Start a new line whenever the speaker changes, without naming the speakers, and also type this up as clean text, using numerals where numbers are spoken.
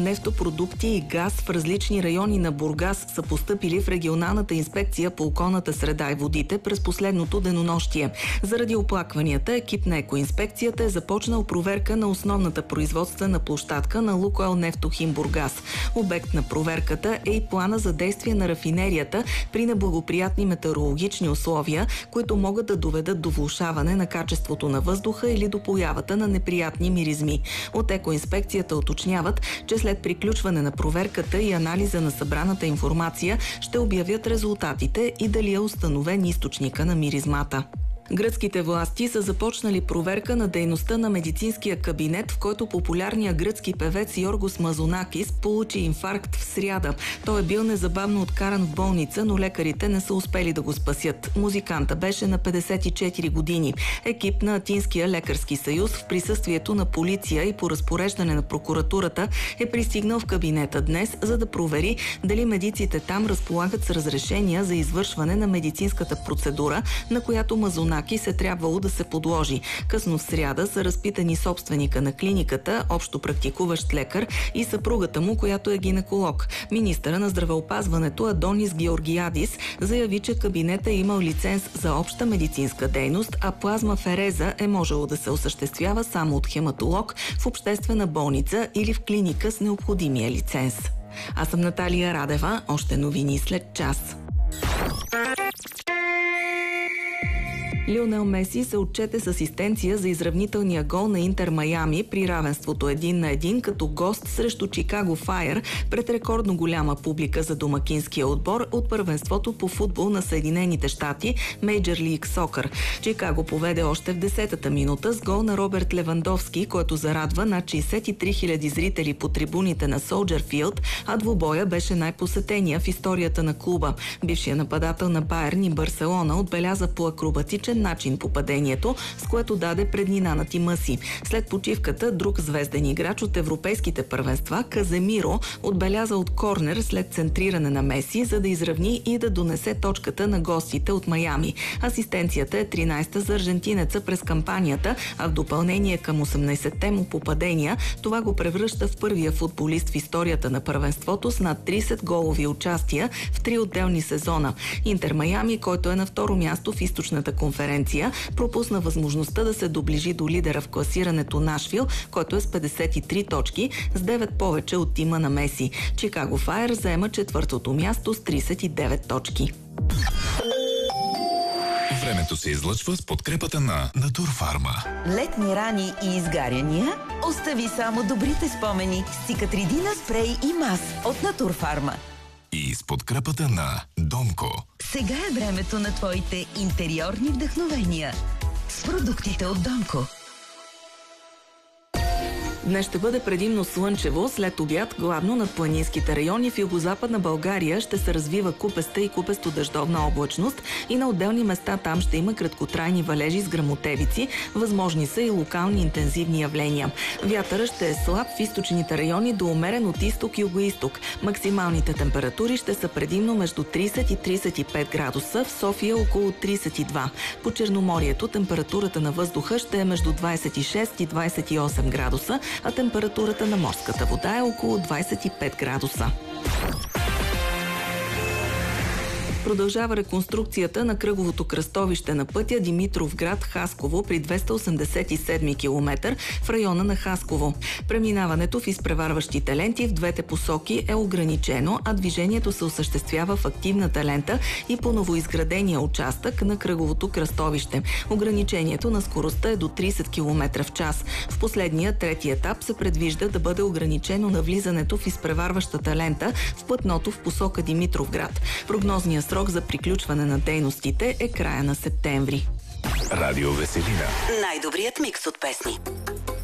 нефтопродукти и газ в различни райони на Бургас са постъпили в регионалната инспекция по околната среда и водите през последното денонощие. Заради оплакванията, екип на екоинспекцията е започнал проверка на основната производствена площадка на Лукойл Нефтохим Бургас. Обект на проверката е и плана за действие на рафинерията при неблагоприятни метеорологични условия, които могат да доведат до влошаване на качеството на въздуха или до появата на неприятни миризми. От екоинспекцията уточняват, че след приключване на проверката и анализа на събраната информация ще обявят резултатите и дали е установен източника на миризмата. Гръцките власти са започнали проверка на дейността на медицинския кабинет, в който популярният гръцки певец Йоргос Мазонакис получи инфаркт в сряда. Той е бил незабавно откаран в болница, но лекарите не са успели да го спасят. Музиканта беше на 54 години. Екип на Атинския лекарски съюз в присъствието на полиция и по разпореждане на прокуратурата е пристигнал в кабинета днес, за да провери дали медиците там разполагат с разрешения за извършване на медицинската процедура, на която Мазонакис е трябвало да се подложи. Късно в сряда са разпитани собственика на клиниката, общо практикуващ лекар, и съпругата му, която е гинеколог. Министъра на здравеопазването Адонис Георгиадис заяви, че кабинета е имал лиценз за обща медицинска дейност, а плазмафереза е можело да се осъществява само от хематолог в обществена болница или в клиника с необходимия лиценз. Аз съм Наталия Радева. Още новини след час. Лионел Меси се отчете с асистенция за изравнителния гол на Интер Майами при равенството 1-1 като гост срещу Чикаго Файър пред рекордно голяма публика за домакинския отбор от първенството по футбол на Съединените щати Major League Soccer. Чикаго поведе още в 10-та минута с гол на Роберт Левандовски, който зарадва над 63 000 зрители по трибуните на Солджер Филд, а двубоя беше най-посетения в историята на клуба. Бившият нападател на Байерн и Барселона отбеляза по акробатичен начин попадението, с което даде преднина на тима си. След почивката друг звезден играч от европейските първенства, Каземиро, отбеляза от корнер след центриране на Меси, за да изравни и да донесе точката на гостите от Майами. Асистенцията е 13-та за аржентинеца през кампанията, а в допълнение към 18-те му попадения, това го превръща в първия футболист в историята на първенството с над 30 голови участия в 3 отделни сезона. Интер Майами, който е на второ място в източната конференция, пропусна възможността да се доближи до лидера в класирането Нашвил, който е с 53 точки, с 9 повече от тима на Меси. Чикаго Файър заема четвъртото място с 39 точки.
Времето се излъчва с подкрепата на Натурфарма.
Летни рани и изгаряния? Остави само добрите спомени с Цикатридина спрей и мас от Натурфарма.
И с подкрепата на Домко.
Сега е времето на твоите интериорни вдъхновения с продуктите от Домко.
Днес ще бъде предимно слънчево, след обяд гладно над планинските райони. В югозападна България ще се развива купеста и купесто-дъждовна облачност и на отделни места там ще има краткотрайни валежи с гръмотевици. Възможни са и локални интензивни явления. Вятъра ще е слаб в източните райони до умерен от изток-югоизток. Максималните температури ще са предимно между 30 и 35 градуса, в София около 32. По Черноморието температурата на въздуха ще е между 26 и 28 градуса, а температурата на морската вода е около 25 градуса. Продължава реконструкцията на кръговото кръстовище на пътя Димитровград-Хасково при 287 км в района на Хасково. Преминаването в изпреварващите ленти в двете посоки е ограничено, а движението се осъществява в активната лента и по новоизградения участък на кръговото кръстовище. Ограничението на скоростта е до 30 км в час. В последния, трети етап се предвижда да бъде ограничено на влизането в изпреварващата лента в платното в посока Димитровград. Прогнозният срок за приключване на дейностите е края на септември.
Радио Веселина.
Най-добрият микс от песни.